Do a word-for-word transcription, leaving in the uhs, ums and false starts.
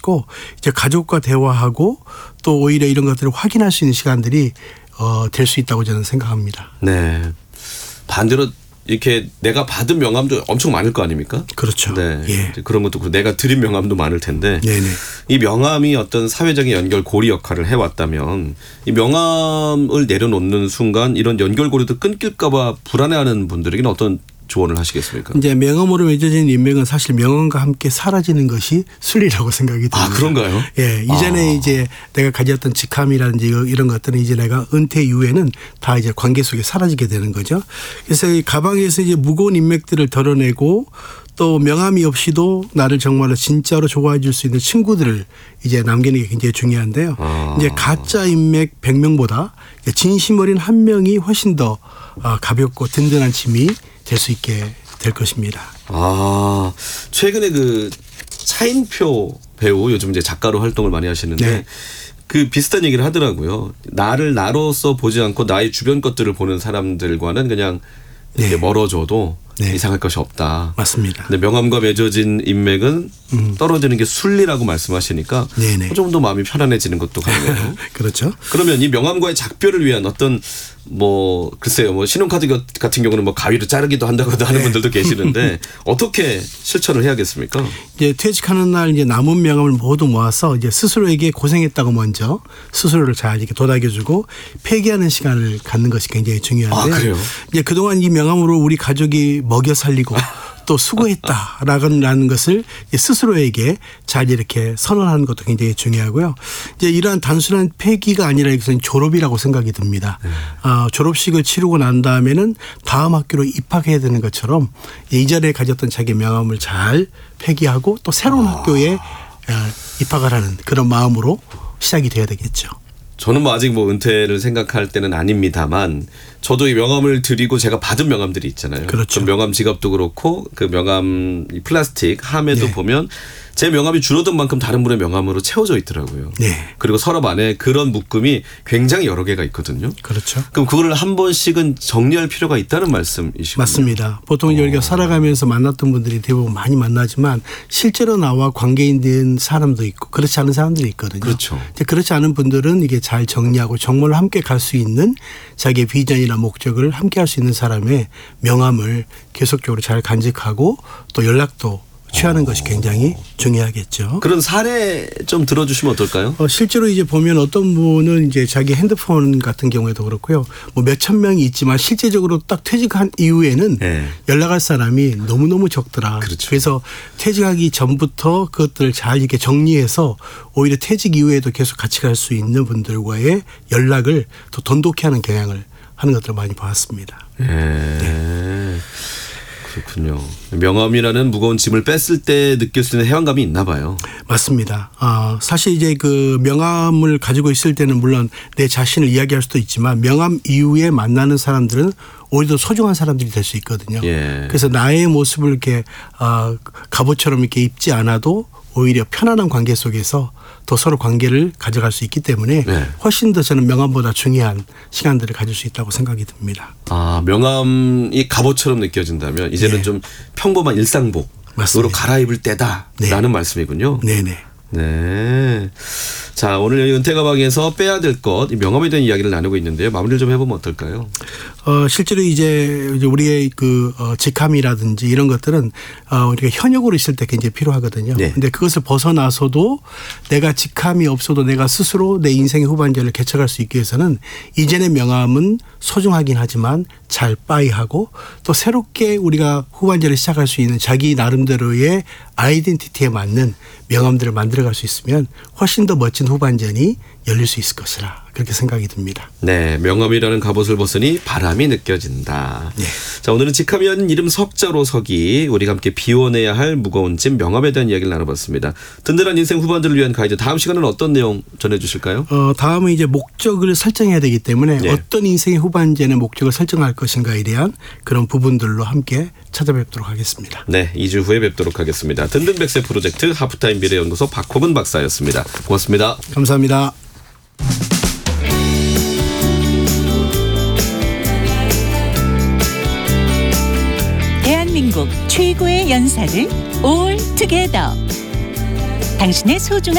있고 이제 가족과 대화하고 또 오히려 이런 것들을 확인할 수 있는 시간들이 어, 될 수 있다고 저는 생각합니다. 네. 반대로 이렇게 내가 받은 명함도 엄청 많을 거 아닙니까? 그렇죠. 네. 예. 그런 것도 그렇고 내가 드린 명함도 많을 텐데 네네. 이 명함이 어떤 사회적인 연결 고리 역할을 해왔다면 이 명함을 내려놓는 순간 이런 연결 고리도 끊길까 봐 불안해하는 분들에게는 어떤 조언을 하시겠습니까? 이제 명함으로 맺어진 인맥은 사실 명함과 함께 사라지는 것이 순리라고 생각이 듭니다. 아, 그런가요? 예. 이전에 아. 이제 내가 가졌던 직함이라든지 이런 것들은 이제 내가 은퇴 이후에는 다 이제 관계 속에 사라지게 되는 거죠. 그래서 이 가방에서 이제 무거운 인맥들을 덜어내고 또 명함이 없이도 나를 정말로 진짜로 좋아해 줄 수 있는 친구들을 이제 남기는 게 굉장히 중요한데요. 아. 이제 가짜 인맥 백 명보다 진심 어린 한 명이 훨씬 더 가볍고 든든한 짐이 될 수 있게 될 것입니다. 아, 최근에 그 차인표 배우 요즘 이제 작가로 활동을 많이 하시는데 네. 그 비슷한 얘기를 하더라고요. 나를 나로서 보지 않고 나의 주변 것들을 보는 사람들과는 그냥 네. 멀어져도 네. 이상할 것이 없다. 맞습니다. 근데 명함과 맺어진 인맥은 음. 떨어지는 게 순리라고 말씀하시니까 네네. 좀 더 마음이 편안해지는 것도 같네요. 그렇죠. 그러면 이 명함과의 작별을 위한 어떤 뭐 글쎄요, 뭐 신용카드 같은 경우는 뭐 가위로 자르기도 한다고 하는 네. 분들도 계시는데 어떻게 실천을 해야겠습니까? 이제 퇴직하는 날 이제 남은 명함을 모두 모아서 이제 스스로에게 고생했다고 먼저 스스로를 잘 이렇게 도닥여주고 폐기하는 시간을 갖는 것이 굉장히 중요한데요. 아, 그래요? 이제 그동안 이 명함으로 우리 가족이 먹여 살리고 또 수고했다라는 것을 스스로에게 잘 이렇게 선언하는 것도 굉장히 중요하고요. 이제 이러한 단순한 폐기가 아니라 이것은 졸업이라고 생각이 듭니다. 네. 어, 졸업식을 치르고 난 다음에는 다음 학교로 입학해야 되는 것처럼 이전에 가졌던 자기 명함을 잘 폐기하고 또 새로운 아. 학교에 입학을 하는 그런 마음으로 시작이 돼야 되겠죠. 저는 뭐 아직 뭐 은퇴를 생각할 때는 아닙니다만 저도 이 명함을 드리고 제가 받은 명함들이 있잖아요. 그렇죠. 그 명함 지갑도 그렇고 그 명함 플라스틱 함에도 네. 보면 제 명함이 줄어든 만큼 다른 분의 명함으로 채워져 있더라고요. 네. 그리고 서랍 안에 그런 묶음이 굉장히 여러 개가 있거든요. 그렇죠. 그럼 그거를 한 번씩은 정리할 필요가 있다는 말씀이시군요. 맞습니다. 보통 우리가 살아가면서 만났던 분들이 대부분 많이 만나지만 실제로 나와 관계 있는 사람도 있고 그렇지 않은 사람들이 있거든요. 그렇죠. 그렇지 않은 분들은 이게 잘 정리하고 정말로 함께 갈 수 있는 자기의 비전이나 목적을 함께 할 수 있는 사람의 명함을 계속적으로 잘 간직하고 또 연락도 취하는 것이 굉장히 중요하겠죠. 그런 사례 좀 들어주시면 어떨까요? 어, 실제로 이제 보면 어떤 분은 이제 자기 핸드폰 같은 경우에도 그렇고요. 뭐 몇천 명이 있지만 실제적으로 딱 퇴직한 이후에는 네. 연락할 사람이 너무너무 적더라. 그렇죠. 그래서 퇴직하기 전부터 그것들을 잘 이렇게 정리해서 오히려 퇴직 이후에도 계속 같이 갈 수 있는 분들과의 연락을 더 돈독히 하는 경향을 하는 것들을 많이 봤습니다. 네. 네. 그렇군요. 명함이라는 무거운 짐을 뺐을 때 느낄 수 있는 해방감이 있나 봐요. 맞습니다. 어, 사실 이제 그 명함을 가지고 있을 때는 물론 내 자신을 이야기할 수도 있지만 명함 이후에 만나는 사람들은 오히려 더 소중한 사람들이 될 수 있거든요. 예. 그래서 나의 모습을 이렇게 어, 갑옷처럼 이렇게 입지 않아도 오히려 편안한 관계 속에서 더 서로 관계를 가져갈 수 있기 때문에 네. 훨씬 더 저는 명함보다 중요한 시간들을 가질 수 있다고 생각이 듭니다. 아, 명함이 갑옷처럼 느껴진다면 이제는 네. 좀 평범한 일상복으로 맞습니다. 갈아입을 때다라는 네. 말씀이군요. 네네. 네. 자, 오늘 여기 은퇴가방에서 빼야 될 것, 명함에 대한 이야기를 나누고 있는데요. 마무리를 좀 해보면 어떨까요? 어, 실제로 이제 우리의 그 어, 직함이라든지 이런 것들은 어, 우리가 현역으로 있을 때 굉장히 필요하거든요. 네. 근데 그것을 벗어나서도 내가 직함이 없어도 내가 스스로 내 인생의 후반전을 개척할 수 있기 위해서는 이전의 명함은 소중하긴 하지만 잘 빠이하고 또 새롭게 우리가 후반전을 시작할 수 있는 자기 나름대로의 아이덴티티에 맞는 명함들을 만들어갈 수 있으면 훨씬 더 멋진 후반전이 열릴 수 있을 것이라 그렇게 생각이 듭니다. 네, 명함이라는 갑옷을 벗으니 바람이 느껴진다. 네. 자, 오늘은 직함이라는 이름 석자로 서기, 우리가 함께 비워내야 할 무거운 짐 명함에 대한 이야기를 나눠봤습니다. 든든한 인생 후반들을 위한 가이드, 다음 시간은 어떤 내용 전해주실까요? 어, 다음은 이제 목적을 설정해야 되기 때문에 네. 어떤 인생의 후반전의 목적을 설정할 것인가에 대한 그런 부분들로 함께 찾아뵙도록 하겠습니다. 네, 이 주 후에 뵙도록 하겠습니다. 든든 백세 프로젝트 하프타임 미래연구소 박호근 박사였습니다. 고맙습니다. 감사합니다. 대한민국 최고의 연사를 올 투게더. 당신의 소중한